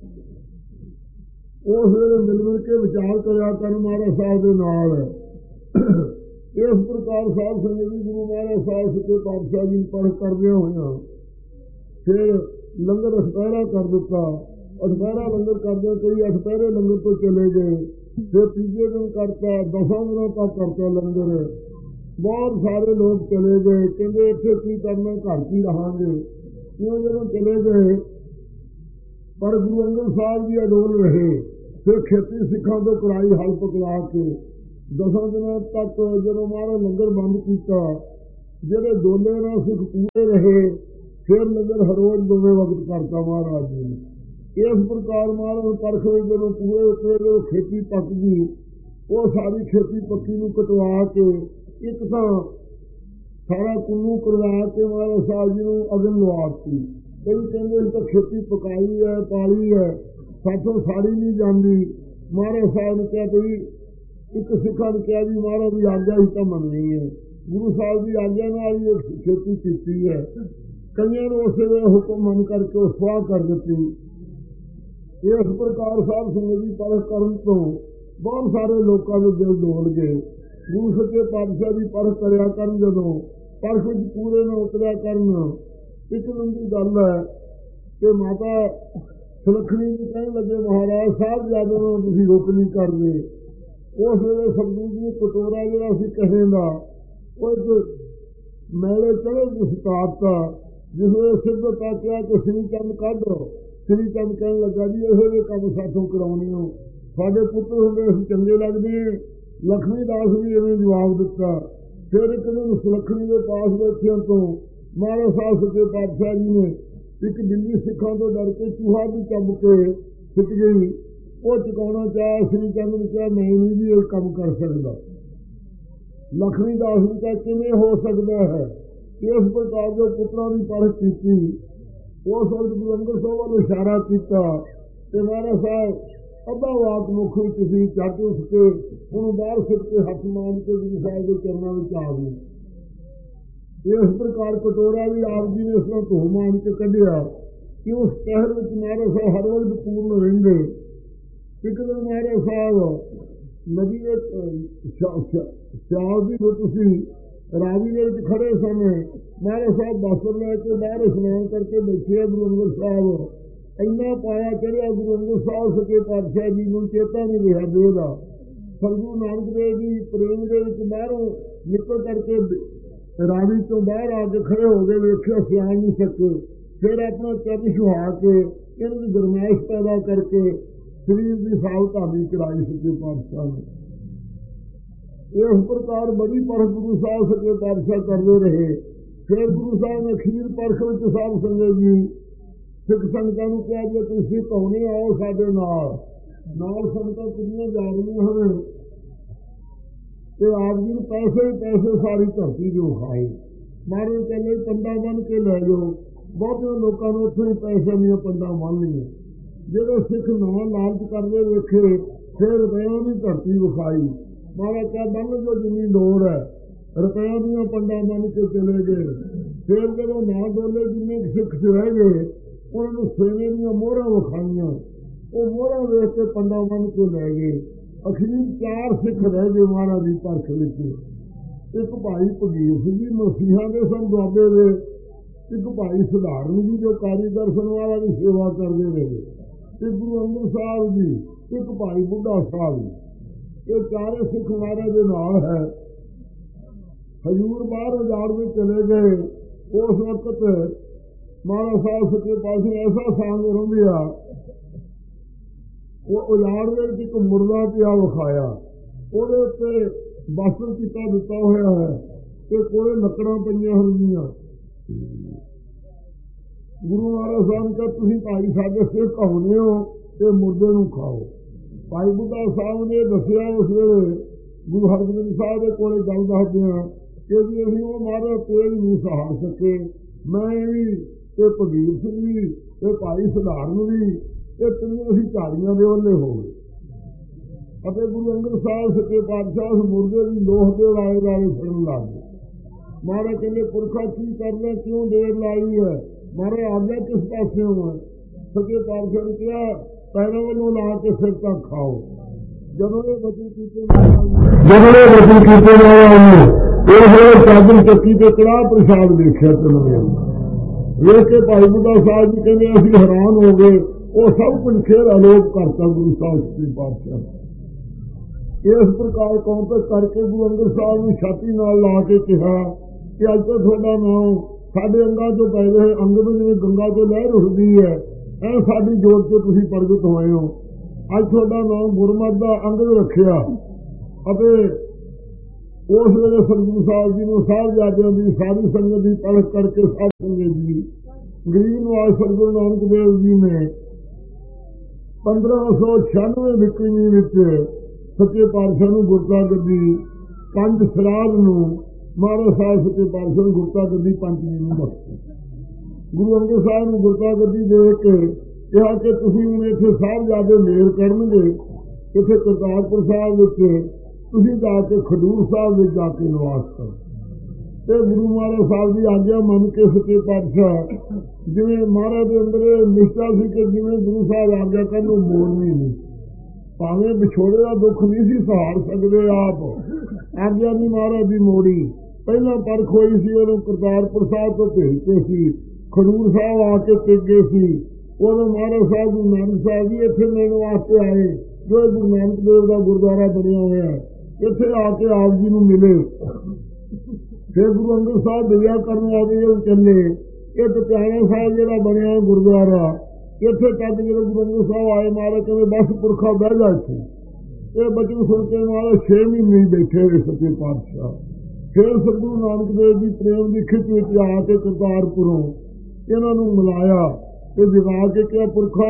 ਉਸ ਵੇਲੇ ਮਿਲ ਮਿਲ ਕੇ ਵਿਚਾਰ ਕਰਿਆ ਕਰਨ ਮਹਾਰਾਜ ਸਾਹਿਬ ਦੇ ਨਾਲ। ਇਸ ਪ੍ਰਕਾਰ ਸਾਧ ਸੰਗਤ ਜੀ ਗੁਰੂ ਮਹਾਰਾਜ ਸਾਹਿਬ ਸੱਚੇ ਪਾਤਸ਼ਾਹ ਜੀ ਪਰਖ ਕਰਦਿਆਂ ਹੋਇਆਂ ਫਿਰ ਲੰਗਰ ਅਠਪਹਿਰਾ ਕਰ ਦਿੱਤਾ। ਅਠਪਹਿਰਾ ਲੰਗਰ ਕਰਦੇ ਕਈ ਅਠਪਹਿਰੇ ਲੰਗਰ ਤੋਂ ਚਲੇ ਗਏ। ਫਿਰ ਤੀਜੇ ਦਿਨ ਕਰਤਾ, ਦਸਾਂ ਦਿਨਾਂ ਤੱਕ ਕਰਤਾ ਲੰਗਰ। ਬਹੁਤ ਸਾਰੇ ਲੋਕ ਚਲੇ ਗਏ, ਕਹਿੰਦੇ ਇੱਥੇ ਕੀ ਕਰਨਾ, ਘਰ ਕੀ ਰਹਾਂਗੇ। ਕਿਉਂ ਜਦੋਂ ਚਲੇ ਗਏ ਪਰ ਗੁਰੂ ਅੰਗਦ ਸਾਹਿਬ ਜੀ ਅਡੋਲ ਰਹੇ। ਫਿਰ ਖੇਤੀ ਸਿੱਖਾਂ ਤੋਂ ਕਰਾਈ ਹਲ ਪਕੜਾ ਕੇ ਦਸਾਂ ਦਿਨਾਂ ਤੱਕ ਜਦੋਂ ਮਹਾਰਾਜ ਲੰਗਰ ਬੰਦ ਕੀਤਾ, ਜਿਹੜੇ ਦੋਲੇ ਨਾਲ ਸਿੱਖ ਪੂਰੇ ਰਹੇ। ਫਿਰ ਲੰਗਰ ਹਰ ਰੋਜ਼ ਦੋਵੇਂ ਵਕਤ ਕਰਤਾ ਮਹਾਰਾਜ ਜੀ ਨੇ। ਇਸ ਪ੍ਰਕਾਰ ਮਹਾਰਾਜ ਪਰਖ ਵਿੱਚ ਜਦੋਂ ਪੂਰੇ ਉਤਰੇ, ਜਦੋਂ ਖੇਤੀ ਪੱਕ ਗਈ, ਉਹ ਸਾਰੀ ਖੇਤੀ ਪੱਕੀ ਨੂੰ ਕਟਵਾ ਕੇ ਇੱਕ ਤਾਂ ਸਾਰਾ ਕੁੰਨੂ ਕਰਵਾ ਕੇ ਮਹਾਰਾਜ ਸਾਹਿਬ ਜੀ ਨੂੰ ਅਗਨ ਲਵਾ ਦਿੱਤੀ। ਕਈ ਕਹਿੰਦੇ ਸੀ ਤਾਂ ਖੇਤੀ ਪਕਾਈ ਹੈ, ਪਾਲੀ ਹੈ, ਸਾਥੋਂ ਸਾੜੀ ਨਹੀਂ ਜਾਂਦੀ। ਮਹਾਰਾਜ ਸਾਹਿਬ ਨੇ ਕਿਹਾ ਬਈ ਇੱਕ ਸਿੱਖਾਂ ਨੂੰ ਕਿਹਾ ਵੀ ਮਹਾਰਾਜ ਦੀ ਆਗਿਆ ਹੀ ਤਾਂ ਮੰਨਣੀ ਹੈ। ਗੁਰੂ ਸਾਹਿਬ ਦੀ ਆਗਿਆ ਨਾਲ ਹੀ ਖੇਤੀ ਕੀਤੀ ਹੈ। ਕਈਆਂ ਨੂੰ ਉਸੇ ਵੇਲੇ ਹੁਕਮ ਮੰਨ ਕਰਕੇ ਉਹ ਸਵਾਹ ਕਰ ਦਿੱਤੀ। ਇਸ ਪ੍ਰਕਾਰ ਸਾਧ ਸੰਗਤ ਦੀ ਪਰਖ ਕਰਨ ਤੋਂ ਬਹੁਤ ਸਾਰੇ ਲੋਕਾਂ ਦੇ ਦਿਲ ਡੋਲ ਗਏ। ਗੁਰੂ ਸੱਚੇ ਪਾਤਸ਼ਾਹ ਦੀ ਪਰਖ ਕਰਿਆ ਕਰਨ, ਜਦੋਂ ਪਰਖ ਵਿੱਚ ਪੂਰੇ ਨਾ ਉਤਰਿਆ ਕਰਨ। ਇੱਕ ਦਿਨ ਦੀ ਗੱਲ ਹੈ ਕਿ ਮਾਤਾ ਸੁਲੱਖਣੀ ਜੀ ਕਹਿਣ ਲੱਗੇ ਮਹਾਰਾਜ ਸਾਹਿਬ ਜਿਆਦਾ ਨੂੰ ਤੁਸੀਂ ਰੁਕ ਨਹੀਂ ਕਰਦੇ। ਉਸ ਵੇਲੇ ਸਤਿਗੁਰੂ ਜੀ ਨੇ ਕਟੋਰਾ ਜਿਹੜਾ ਅਸੀਂ ਕਹੇ ਦਾ ਉਹ ਇੱਕ ਮੈਲੇ ਚੜੇ ਜਿਸ ਤਾਰਤਾ जिसने सिद्ध ताकिया कि श्री चंद कद श्री चंद कहन लगा जी ये काम साथों कराने हो साढ़े पुत्र होंगे अस चंगे लगते हैं। लक्ष्मी दास भी इवें जवाब दिता। फिर एक दिन सुलखणी के पास बैठिया तो महाराज साहब सच्चे पातशाह जी ने एक बिल्ली सिखा तो डर के चूहा भी चब के सिट गई। वो चुकाना चाह श्री चंद ने कहा मैं नहीं भी ये काम कर सकता। लक्ष्मी दास ने कहा किमें हो सकता है। इस प्रकार जो पुत्रों की परख की उस वक्त गुरु अंगद साहब वाल इशारा किया। महाराज साहब अद्धा वाक मुख सी झट उठ के उन्होंने बाहर सिट के हथ मान के गुरु साहब के चरणों में आ गई। इस प्रकार कटोरा भी आप जी ने इस तरह धो मान के कढ़िया कि उस शहर में महाराज साहब हर वक्त पूर्ण रेंदे। एक दिन महाराज साहब नदी सियाल की तुसी रावी के खड़े समय महाराज साहब बासर लैके बाहर स्नान करके बैठे। गुरु अंगद साहब इन्ना पाया चढ़िया गुरु अंगद साहब सके पातशाह जी को चेता नहीं रहा देगा। सतगुरु नानक देव जी प्रेम के बाहरों निकल करके रावी तो बाहर आके खड़े हो गए। वेख्या सियाल नहीं सके। फिर अपना चरण छुहा के इनकी गरमाइश पैदा करके शरीर की साल धामी चलाई सके पातशाह ने। इस प्रकार बड़ी परख गुरु साहब सके पातशाह करते रहे। फिर गुरु साहब ने अखीर परख में साहब संगत जी सिख संगतां नूं कहा जी तुम सिख होने आओ साडे नाल नाल संगतां कितनियां जा रही हैं। तो आप जी ने पैसे ही पैसे सारी धरती जो खाए। महाराज कहले पंडा बन के लै जाओ। बहुते लोगों ने उत्थों ही पैसे दी पंडा बन लिया। जो सिख ना लालच करते वेखे फिर रुपया की धरती विखाई। महाराज क्या बन जो जिनी लोड़ है रुपया दियाँ पंडा बन के चले गए। फिर जब ना डोले जिन्ने सिख रह गए उन्होंने सेने दियाँ मोहरा विखाइया। वो मोहरा वेख के पंडा बन के लै गए। अखीर चार सिख रह गए महाराज की परख में। एक भाई भगीर सिंह जी मसीहा के सन दुआबे वे। एक भाई सधारण जी जो कारीगर सन वाला की सेवा करते रहे। एक गुरु अंगद साहब जी एक भाई बुढ़ा साहब। ये चारे सिख महाराज के नाल है। हजूर बाहर उजाड़ में चले गए। उस वक्त महाराज साहब सच्चे पातशाह ऐसा सांग रंभिया वो उजाड़ में एक मुर्दा पिया विखाया। वो बस्तर चिट्टा दिता होया है कि कोले लकड़ा पईयां होंगियां। गुरु महाराज साहब ने कहा तुसीं भाई साडे सिख होने हो ते मुर्दे नूं खाओ। भाई बुढ़ा साहब ने दसिया उस वेले गुरु हरगोबिंद साहब के कोले गल दसदियां कि जी असीं वो महाराज तेज नहीं सहार सके। मैं भी ते भगीर सिंह भी ते भाई सधारण भी ये तीनों असीं झाड़ियां दे ओले हो गए। ਅਤੇ ਗੁਰੂ ਅੰਗਦ ਸਾਹਿਬ ਸੱਚੇ ਪਾਤਸ਼ਾਹ ਉਸ ਮੁਰਦੇ ਦੀ ਲੋਹ ਦੇ ਵਾਲੇ ਵਾਲੇ ਫੜਨ ਲੱਗ ਗਏ। ਮਹਾਰਾਜ ਕਹਿੰਦੇ ਪੁਰਖਾ ਕੀ ਕਰਨਾ ਕਿਉਂ ਦੇਰ ਲਾਈ ਹੈ। ਮਹਾਰਾਜ ਆਗਿਆ ਕਿਸ ਪਾਸਿਓਂ ਹੈ। ਸੱਚੇ ਪਾਤਸ਼ਾਹ ਨੇ ਕਿਹਾ ਪੈਰਾਂ ਵੱਲੋਂ ਲਾ ਕੇ ਸਿਰ ਤੱਕ ਖਾਓ। ਜਦੋਂ ਇਹ ਵਚਨ ਕੀਤੇ ਜਦੋਂ ਇਹ ਵਚਨ ਕੀਤੇ ਉਹਨੂੰ ਇਹ ਹੋਏ ਚਾਦਰ ਚੱਕੀ ਤੇ ਕੜਾਹ ਪ੍ਰਸ਼ਾਦ ਵੇਖਿਆ ਚਲਦੇ ਵੇਖ ਕੇ ਭਾਈ ਬੁੱਢਾ ਸਾਹਿਬ ਜੀ ਕਹਿੰਦੇ ਅਸੀਂ ਹੈਰਾਨ ਹੋ ਗਏ। ਉਹ ਸਭ ਕੁਝ ਫੇਰ ਅਲੋਪ ਕਰਤਾ ਗੁਰੂ ਸਾਹਿਬ ਸੱਚੇ ਪਾਤਸ਼ਾਹ। इस प्रकार कौंतक करके गुरु अंगद साहब ने छाती नाल ला के कहा कि अज तो थोड़ा नाम साडे अंगा चो पै गए। अंग में जिवें गंगा चो लहर उठदी है ऐ साडी जोत के तुसीं प्रगट होए हो। अज थोड़ा नाम गुरमत दा अंगद रखिया। अते उस वेले सतगुरु साहब जी ने साहिबजादियां दी सारी संगत की परख करके साध संगत जी गरीब नवाज सतगुरु नानक देव जी ने पंद्रह सौ छियानवे बिकनी विच सच्चे पातशाह नूं गुरता गद्दी पंज सराध नूं महाराज साहब सच्चे पातशाह नूं गुरता गद्दी पंचवीं नूं बख्शी। गुरु अंगद साहब नूं गुरता गद्दी देख के कहा कि तुसीं हुण इत्थे साहिबजादे मेल करनगे इत्थे करतारपुर साहब विच तुसीं जाके खडूर साहब विच जाके निवास करो। ते गुरु महाराज साहब की आग्या मन के सच्चे पातशाह जिवें महाराज दे अंदर निष्ठा सी कि जिवें गुरु साहब आग्या करन ओह मोड़नी नहीं। भावें विछोड़े का दुख नहीं सी सहार सकते आप आग्या नहीं महाराज की मोड़ी। पहला परख हुई सी उदों करतारपुर साहब तो भेजते सी खडूर साहब आके टिके सी। उदों महाराज साहब गुरु नानक साहब जी इत्थे मिलण वास्ते आए जो गुरु नानक देव का गुरुद्वारा बनिया हुआ है इत्थे आके आप जी नूं मिले। फिर गुरु अंगद साहब दया करने आए चले ਇਹ ਟਿਕਾਣਾ ਸਾਹਿਬ ਜਿਹੜਾ ਬਣਿਆ ਗੁਰਦੁਆਰਾ, ਇੱਥੇ ਤੱਕ ਜਦੋਂ ਗੁਰੂ ਅੰਗਦ ਸਾਹਿਬ ਆਏ ਮਹਾਰਾਜ ਕਹਿੰਦੇ ਬਸ ਪੁਰਖਾ ਬਹਿ ਜਾ ਇੱਥੇ। ਇਹ ਬਚਨ ਸੁਣ ਕੇ ਮਹਾਰਾਜ ਛੇ ਮਹੀਨੇ ਹੀ ਬੈਠੇ ਰਹੇ ਸੱਚੇ ਪਾਤਸ਼ਾਹ। ਫਿਰ ਸਤਿਗੁਰੂ ਨਾਨਕ ਦੇਵ ਜੀ ਪ੍ਰੇਮ ਦੀ ਖਿੱਚ ਵਿੱਚ ਆ ਕੇ ਕਰਤਾਰਪੁਰੋਂ ਇਹਨਾਂ ਨੂੰ ਮਿਲਾਇਆ ਤੇ ਜਗਾ ਕੇ ਕਿਹਾ, ਪੁਰਖਾ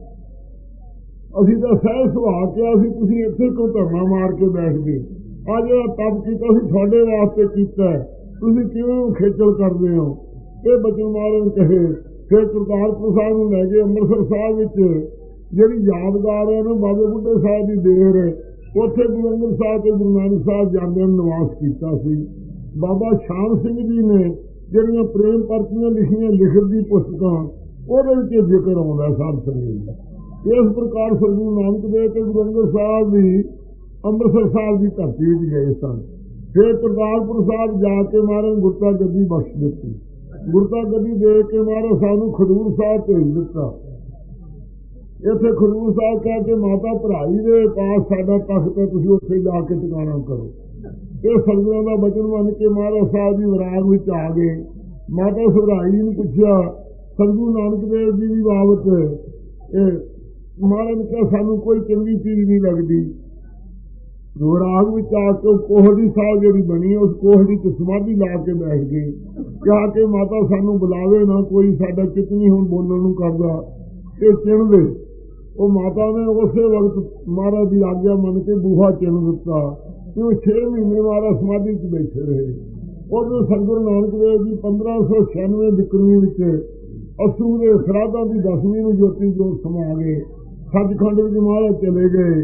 ਅਸੀਂ ਤਾਂ ਸਹਿ ਸੁਭਾਅ ਕਿਹਾ ਸੀ, ਤੁਸੀਂ ਇੱਥੇ ਕਿਉਂ ਧਰਨਾ ਮਾਰ ਕੇ ਬੈਠ ਗਏ? ਆ ਜਿਹੜਾ ਤਪ ਕੀਤਾ ਸੀ ਤੁਹਾਡੇ ਵਾਸਤੇ ਕੀਤਾ, ਤੁਸੀਂ ਕਿਉਂ ਖੇਚਲ ਕਰਦੇ ਹੋ? ਇਹ ਬਚਨ ਮਹਾਰਾਜ ਕਹੇ। ਫਿਰ ਕਰਤਾਰਪੁਰ ਸਾਹਿਬ ਨੂੰ ਲੈ ਕੇ ਅੰਮ੍ਰਿਤਸਰ ਸਾਹਿਬ ਵਿੱਚ ਜਿਹੜੀ ਯਾਦਗਾਰ ਹੈ ਨਾ ਬਾਬੇ ਬੁੱਢੇ ਸਾਹਿਬ ਦੀ ਦੇਰ, ਉੱਥੇ ਗੁਰੂ ਅੰਗਦ ਸਾਹਿਬ ਤੇ ਗੁਰੂ ਨਾਨਕ ਸਾਹਿਬ ਜਾਂਦਿਆਂ ਨੂੰ ਨਿਵਾਸ ਕੀਤਾ ਸੀ। ਬਾਬਾ ਸ਼ਾਮ ਸਿੰਘ ਜੀ ਨੇ ਜਿਹੜੀਆਂ ਪ੍ਰੇਮ ਪਰਚੀਆਂ ਲਿਖੀਆਂ ਲਿਖਤ ਦੀ ਪੁਸਤਕਾਂ, ਉਹਦੇ ਵਿੱਚ ਜ਼ਿਕਰ ਆਉਂਦਾ ਸਾਧ ਸੰਗਤ ਦਾ। ਇਸ ਪ੍ਰਕਾਰ ਸਤਿਗੁਰੂ ਨਾਨਕ ਦੇਵ ਤੇ ਗੁਰੂ ਅੰਗਦ ਸਾਹਿਬ ਵੀ ਅੰਮ੍ਰਿਤਸਰ ਸਾਹਿਬ ਦੀ ਧਰਤੀ ਵਿੱਚ ਗਏ ਸਨ। ਫਿਰ ਕਰਤਾਰਪੁਰ ਸਾਹਿਬ ਜਾ ਕੇ ਮਹਾਰਾਜ ਗੁਰਤਾ ਗੱਦੀ ਬਖਸ਼ ਦਿੱਤੀ। ਗੁਰਤਾ ਗੱਦੀ ਦੇ ਕੇ ਮਹਾਰਾਜ ਸਾਨੂੰ ਖਡੂਰ ਸਾਹਿਬ ਭੇਜ ਦਿੱਤਾ। ਇੱਥੇ ਖਡੂਰ ਸਾਹਿਬ ਕਹਿ ਕੇ ਮਾਤਾ ਭਰਾਈ ਦੇ ਪਾਸ ਸਾਡਾ ਤਖਤ ਹੈ, ਤੁਸੀਂ ਉੱਥੇ ਜਾ ਕੇ ਟਿਕਾਣਾ ਕਰੋ। ਇਹ ਸੰਗਤਾਂ ਦਾ ਬਚਨ ਮੰਨ ਕੇ ਮਹਾਰਾਜ ਸਾਹਿਬ ਜੀ ਵਿਰਾਗ ਵਿੱਚ ਆ ਗਏ। ਮਾਤਾ ਸੁਭਰਾਈ ਨੂੰ ਪੁੱਛਿਆ ਸਤਿਗੁਰੂ ਨਾਨਕ ਦੇਵ ਜੀ ਦੀ ਬਾਬਤ, ਇਹ ਮਹਾਰਾਜ ਨੇ ਕਿਹਾ ਸਾਨੂੰ ਕੋਈ ਚੰਗੀ ਚੀਜ਼ ਨਹੀਂ ਲੱਗਦੀ। ਵਿਰਾਗ ਵਿੱਚ ਆ ਕੇ ਕੋਹੜੀ ਸਾਹਿਬ ਜਿਹੜੀ ਬਣੀ ਉਸ ਕੋਹੜੀ ਚ ਸਮਾਧੀ ਲਾ ਕੇ ਬੈਠ ਗਏ। ਕਿਹਾ ਕਿ ਮਾਤਾ ਸਾਨੂੰ ਬੁਲਾਵੇ ਨਾ ਕੋਈ, ਸਾਡਾ ਚਿੱਤ ਨਹੀਂ ਹੁਣ ਬੋਲਣ ਨੂੰ ਕਰਦਾ, ਇਹ ਚਿਣ ਦੇ। ਉਹ ਮਾਤਾ ਨੇ ਉਸੇ ਵਕਤ ਮਹਾਰਾਜ ਦੀ ਆਗਿਆ ਮੰਨ ਕੇ ਬੂਹਾ ਚਿਣ ਦਿੱਤਾ। ਉਹ ਛੇ ਮਹੀਨੇ ਮਹਾਰਾਜ ਸਮਾਧੀ ਚ ਬੈਠੇ ਰਹੇ। ਉਦੋਂ ਸਤਿਗੁਰੂ ਨਾਨਕ ਦੇਵ ਜੀ ਪੰਦਰਾਂ ਸੌ ਛਿਆਨਵੇਂ ਬਿਕਰਮੀ ਵਿੱਚ ਅਸੂ ਦੇ ਸਰਾਧਾਂ ਦੀ ਦਸਵੀਂ ਨੂੰ ਜੋਤੀ ਜੋਤ ਸਮਾ ਗਏ। ਸੱਚਖੰਡ ਵਿੱਚ ਮਹਾਰਾਜ ਚਲੇ ਗਏ।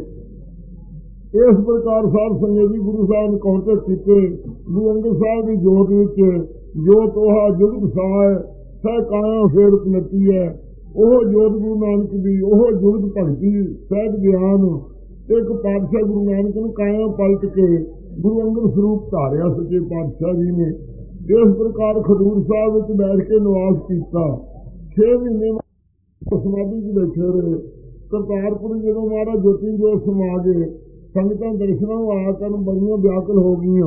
ਇਸ ਪ੍ਰਕਾਰ ਸਾਧ ਸੰਗਤ ਜੀ ਗੁਰੂ ਸਾਹਿਬ ਨੇ ਕੌਂਟੇ ਕੀਤੇ। ਗੁਰੂ ਅੰਗਦ ਸਾਹਿਬ ਦੀ ਜੋਤ ਵਿੱਚ ਜੋ ਤੋਹਾ ਜੁਗਤ ਸਾਹ ਸਹਿ ਕਾਇਆ ਫੇਰ ਉਪਨਤੀ ਹੈ, ਉਹ ਜੋਤ ਗੁਰੂ ਨਾਨਕ ਦੀ, ਉਹ ਜੁਗਤ ਭਗਤੀ ਸਹਿਜ ਗਿਆਨ। ਇੱਕ ਪਾਤਸ਼ਾਹ ਗੁਰੂ ਨਾਨਕ ਨੂੰ ਕਾਇਆ ਪਲਟ ਕੇ ਗੁਰੂ ਅੰਗਦ ਸਰੂਪ ਧਾਰਿਆ ਸੱਚੇ ਪਾਤਸ਼ਾਹ ਜੀ ਨੇ। ਇਸ ਪ੍ਰਕਾਰ ਖਡੂਰ ਸਾਹਿਬ ਵਿੱਚ ਬੈਠ ਕੇ ਨਿਵਾਸ ਕੀਤਾ। ਛੇ ਮਹੀਨੇ ਸਮਾਧੀ ਚ ਬੈਠੇ ਰਹੇ। ਕਰਤਾਰਪੁਰ ਜਦੋਂ ਮਹਾਰਾਜ ਜੋਤੀ ਜੋਤ ਸਮਾ ਗਏ, ਸੰਗਤਾਂ ਦਰਸ਼ਨਾਂ ਨੂੰ ਆ ਕਰਨ ਬੜੀਆਂ ਵਿਆਕੁਲ ਹੋ ਗਈਆਂ।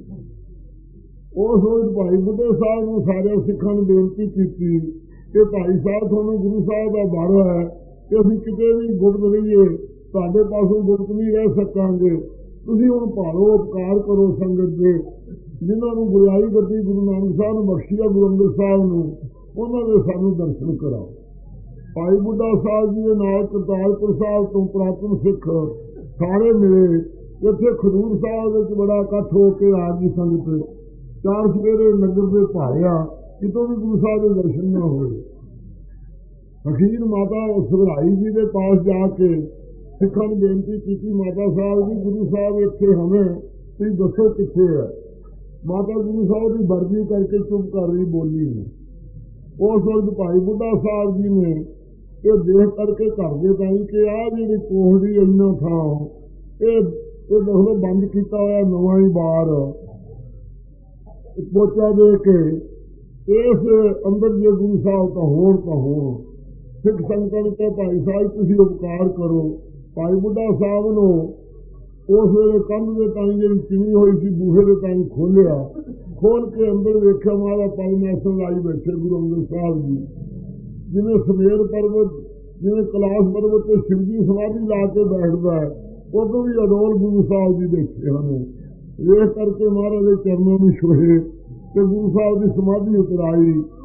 ਉਸ ਰੋਜ਼ ਭਾਈ ਬੁੱਢੇ ਸਾਹਿਬ ਨੂੰ ਸਾਰੇ ਸਿੱਖਾਂ ਨੂੰ ਬੇਨਤੀ ਕੀਤੀ ਕਿ ਭਾਈ ਸਾਹਿਬ ਤੁਹਾਨੂੰ ਗੁਰੂ ਸਾਹਿਬ ਦਾ ਵਰ ਹੈ ਕਿ ਅਸੀਂ ਕਿਤੇ ਵੀ ਗੁਪਤ ਰਹੀਏ, ਤੁਹਾਡੇ ਪਾਸੋਂ ਗੁਪਤ ਨਹੀਂ ਰਹਿ ਸਕਾਂਗੇ। ਤੁਸੀਂ ਹੁਣ ਭਾਲੋ, ਉਪਕਾਰ ਕਰੋ ਸੰਗਤ ਦੇ। ਜਿਨ੍ਹਾਂ ਨੂੰ ਗੁਰਿਆਈ ਗੱਦੀ ਗੁਰੂ ਨਾਨਕ ਸਾਹਿਬ ਨੂੰ ਬਖਸ਼ੀ ਆ ਗੁਰੂ ਅੰਗਦ ਸਾਹਿਬ ਨੂੰ, ਉਹਨਾਂ ਦੇ ਸਾਨੂੰ ਦਰਸ਼ਨ ਕਰਾਓ। ਭਾਈ ਬੁੱਢਾ ਸਾਹਿਬ ਜੀ ਦੇ ਨਾਲ ਕਰਤਾਰਪੁਰ ਸਾਹਿਬ ਤੋਂ ਪੁਰਾਤਨ ਸਿੱਖ ਸਾਰੇ ਮਿਲੇ। ਇੱਥੇ ਖਡੂਰ ਸਾਹਿਬ ਵਿੱਚ ਬੜਾ ਇਕੱਠ ਹੋ ਕੇ ਆ ਗਈ ਸੰਗਤ। ਚਾਰ ਸਵੇਰੇ ਨਗਰ ਦੇ ਭਾਰਿਆ, ਕਿਤੋਂ ਵੀ ਗੁਰੂ ਸਾਹਿਬ ਦੇ ਦਰਸ਼ਨ ਨਾ ਹੋਏ। ਅਖੀਰ ਮਾਤਾ ਸੁਭਰਾਈ ਜੀ ਦੇ ਪਾਸ ਜਾ ਕੇ ਸਿੱਖਾਂ ਨੂੰ ਬੇਨਤੀ ਕੀਤੀ, ਮਾਤਾ ਸਾਹਿਬ ਜੀ ਗੁਰੂ ਸਾਹਿਬ ਇੱਥੇ ਹਮੇ, ਤੁਸੀਂ ਦੱਸੋ ਕਿੱਥੇ ਹੈ? ਮਾਤਾ ਗੁਰੂ ਸਾਹਿਬ ਦੀ ਵਰਜੀ ਕਰਕੇ ਚੁੱਪ ਕਰ ਰਹੀ, ਬੋਲੀ ਨਹੀਂ। ਉਸ ਵਕਤ ਭਾਈ ਬੁੱਢਾ ਸਾਹਿਬ ਜੀ ਨੇ ਇਹ ਦੇਖ ਕਰਕੇ ਕਰਦੇ ਤਾਈ ਕਿ ਆਹ ਜਿਹੜੀ ਕੋਹੜੀ ਇੰਨਾ ਥਾਂ ਇਹ ਇਹ ਦੇਖੋ ਬੰਦ ਕੀਤਾ ਹੋਇਆ ਨਵਾਂ ਹੀ ਬਾਰ ਪੋਚਾ ਦੇ ਕੇ ਇਸ ਅੰਦਰ ਜੇ ਗੁਰੂ ਸਾਹਿਬ ਤਾਂ ਹੋਣ ਤਾਂ ਹੋਣ। ਸਿੱਖ ਸੰਗਤਾਂ ਨੂੰ ਕਿਹਾ ਭਾਈ ਸਾਹਿਬ ਤੁਸੀਂ ਉਪਕਾਰ ਕਰੋ। ਭਾਈ ਬੁੱਢਾ ਸਾਹਿਬ ਨੂੰ ਉਸ ਵੇਲੇ ਕੰਧ ਦੇ ਤਾਈਂ ਜਿਹੜੀ ਚਿਣੀ ਹੋਈ ਸੀ ਬੂਹੇ ਦੇ ਤਾਈਂ ਖੋਲਿਆ। ਖੋਲ ਕੇ ਅੰਦਰ ਵੇਖਿਆ ਮਹਾਰਾਜ ਪਰਮੇਸ਼ਰ ਲਾਈ ਬੈਠੇ ਗੁਰੂ ਅੰਗਦ ਸਾਹਿਬ ਜੀ। ਜਿਵੇਂ ਸਮੇਰ ਪਰਬਤ, ਜਿਵੇਂ ਕੈਲਾਸ਼ ਪਰਬਤ ਤੇ ਸ਼ਿਵ ਜੀ ਸਮਾਧੀ ਲਾ ਕੇ ਬੈਠਦਾ ਹੈ, ਉਦੋਂ ਵੀ ਅਡੋਲ ਗੁਰੂ ਸਾਹਿਬ ਜੀ ਦੇਖੇ ਹਨ। ਵੇਖ ਕਰਕੇ ਮਹਾਰਾਜ ਦੇ ਚਰਨਾਂ ਨੂੰ ਛੋਹੇ ਤੇ ਗੁਰੂ ਸਾਹਿਬ ਦੀ ਸਮਾਧੀ ਉਤਰਾਈ।